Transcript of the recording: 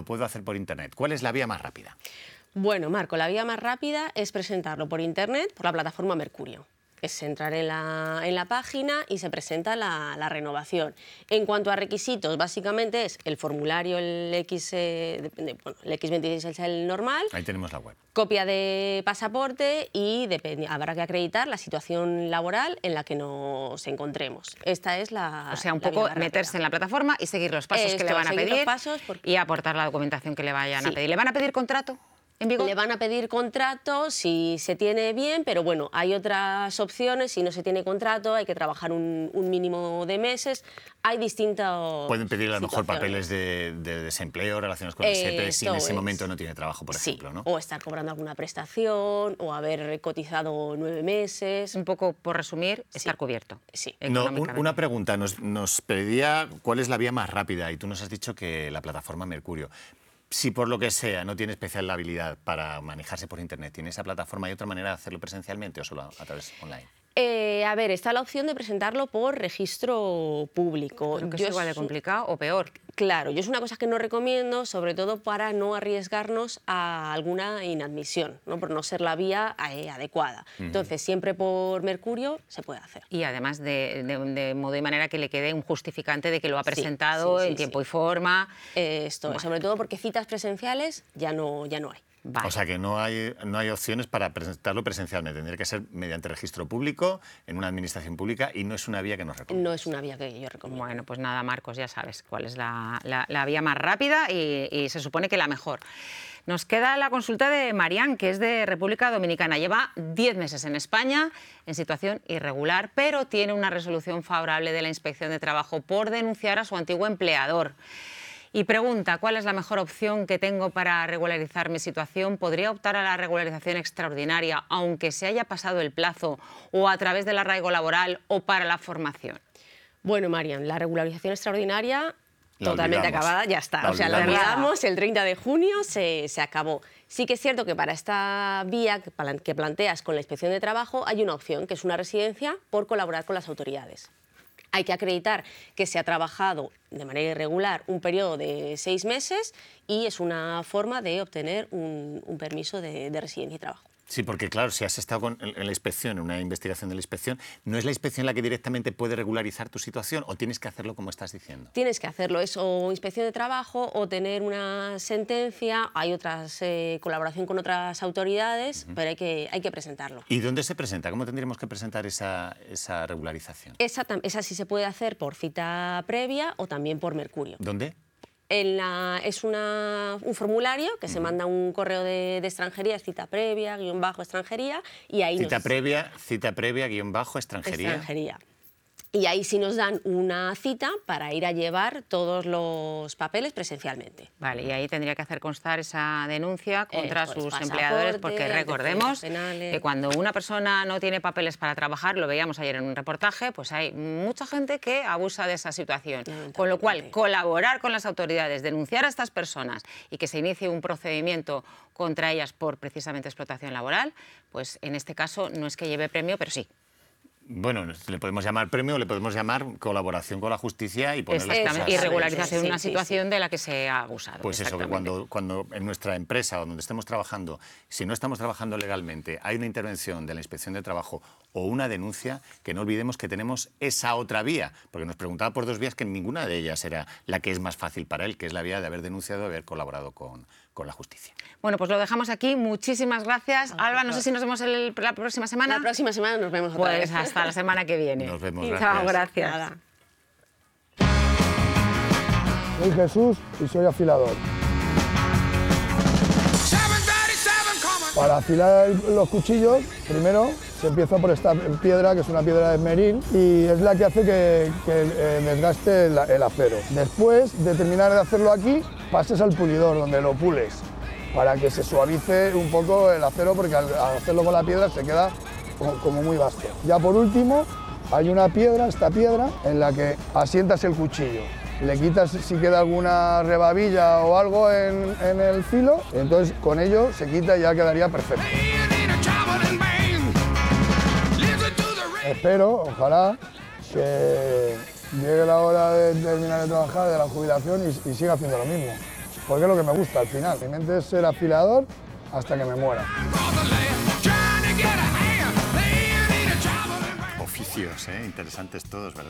puedo hacer por Internet. ¿Cuál es la vía más rápida? Bueno, Marco, la vía más rápida es presentarlo por Internet, por la plataforma Mercurio. Es entrar en la página y se presenta la renovación. En cuanto a requisitos, básicamente es el formulario, el X26 es el normal. Ahí tenemos la web. Copia de pasaporte y habrá que acreditar la situación laboral en la que nos encontremos. Esta es la... O sea, un poco meterse en la plataforma y seguir los pasos que le van a pedir y aportar la documentación que le vayan a pedir. ¿Le van a pedir contrato? Le van a pedir contrato si se tiene bien, pero bueno, hay otras opciones. Si no se tiene contrato, hay que trabajar un mínimo de meses. Hay distintos... Pueden pedir a lo mejor papeles de desempleo relacionados con el SEPE si en ese momento no tiene trabajo, por ejemplo, ¿no? O estar cobrando alguna prestación, o haber cotizado 9 meses. Un poco, por resumir, estar cubierto. Sí. No, una pregunta. Nos pedía cuál es la vía más rápida y tú nos has dicho que la plataforma Mercurio. Si por lo que sea no tiene especial habilidad para manejarse por Internet, ¿tiene esa plataforma y otra manera de hacerlo presencialmente o solo a través online? A ver, está la opción de presentarlo por registro público. Creo que es igual de complicado o peor. Claro, yo es una cosa que no recomiendo, sobre todo para no arriesgarnos a alguna inadmisión, ¿no? Por no ser la vía adecuada. Entonces, siempre por Mercurio se puede hacer. Y además de modo y manera que le quede un justificante de que lo ha presentado en tiempo y forma. Sobre todo porque citas presenciales ya no hay. Vale. O sea que no hay opciones para presentarlo presencialmente. Tendría que ser mediante registro público, en una administración pública, y no es una vía que nos recomienda. No es una vía que yo recomiendo. Bueno, pues nada, Marcos, ya sabes cuál es la vía más rápida y se supone que la mejor. Nos queda la consulta de Marián, que es de República Dominicana. Lleva 10 meses en España, en situación irregular, pero tiene una resolución favorable de la Inspección de Trabajo por denunciar a su antiguo empleador. Y pregunta, ¿cuál es la mejor opción que tengo para regularizar mi situación? ¿Podría optar a la regularización extraordinaria, aunque se haya pasado el plazo, o a través del arraigo laboral o para la formación? Bueno, Marian, la regularización extraordinaria totalmente acabada, ya está. La olvidamos, el 30 de junio se acabó. Sí que es cierto que para esta vía que planteas con la Inspección de Trabajo hay una opción, que es una residencia por colaborar con las autoridades. Hay que acreditar que se ha trabajado de manera irregular un periodo de 6 meses y es una forma de obtener un permiso de residencia y trabajo. Sí, porque claro, si has estado en la inspección, en una investigación de la inspección, ¿no es la inspección la que directamente puede regularizar tu situación o tienes que hacerlo como estás diciendo? Tienes que hacerlo, es o inspección de trabajo o tener una sentencia, hay otras, colaboración con otras autoridades, pero hay que presentarlo. ¿Y dónde se presenta? ¿Cómo tendríamos que presentar esa regularización? Esa sí se puede hacer por cita previa o también por Mercurio. ¿Dónde? Es un formulario que se manda un correo de extranjería, cita previa, _extranjería, y ahí cita previa, _extranjería. Extranjería. Y ahí sí nos dan una cita para ir a llevar todos los papeles presencialmente. Vale, y ahí tendría que hacer constar esa denuncia contra sus empleadores, porque recordemos que cuando una persona no tiene papeles para trabajar, lo veíamos ayer en un reportaje, pues hay mucha gente que abusa de esa situación. Con lo cual, colaborar con las autoridades, denunciar a estas personas y que se inicie un procedimiento contra ellas por precisamente explotación laboral, pues en este caso no es que lleve premio, pero sí. Bueno, le podemos llamar premio o le podemos llamar colaboración con la justicia y poner las cosas. Y regularización de una situación de la que se ha abusado. Pues eso, que cuando en nuestra empresa o donde estemos trabajando, si no estamos trabajando legalmente, hay una intervención de la Inspección de Trabajo o una denuncia, que no olvidemos que tenemos esa otra vía, porque nos preguntaba por 2 vías que ninguna de ellas era la que es más fácil para él, que es la vía de haber denunciado y haber colaborado con la justicia. Bueno, pues lo dejamos aquí. Muchísimas gracias. Alba, no sé si nos vemos la próxima semana. La próxima semana nos vemos otra vez. Hasta la semana que viene. Nos vemos, gracias. Chao, gracias. Nada. Soy Jesús y soy afilador. Para afilar los cuchillos, primero se empieza por esta piedra, que es una piedra de esmeril, y es la que hace que desgaste el acero. Después de terminar de hacerlo aquí, pasas al pulidor, donde lo pules, para que se suavice un poco el acero, porque al hacerlo con la piedra se queda como muy vasto. Ya por último, hay una piedra, esta piedra, en la que asientas el cuchillo. Le quitas si queda alguna rebabilla o algo en el filo, entonces con ello se quita y ya quedaría perfecto. Espero, ojalá, que llegue la hora de terminar de trabajar, de la jubilación y siga haciendo lo mismo. porque es lo que me gusta al final. Mi mente es ser afilador hasta que me muera. Oficios, interesantes todos, ¿verdad?